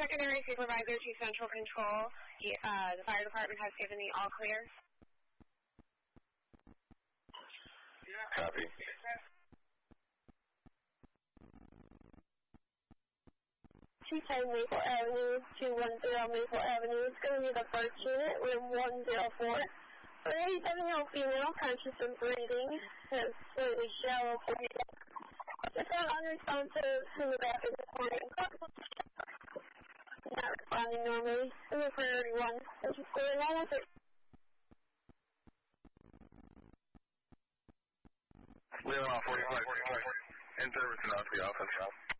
Secondary Supervisor to Central Control. The fire department has given the all clear. Copy. Two-10 Maple Avenue, 210 Maple Avenue. It's going to be the first unit, room 104. For 87-year-old female, conscious and breathing, has slightly shallow breathing. Just found unresponsive in the back of the morning. Not responding normally. In the priority 1. This is going on with it. We have 45. In service and out to the office.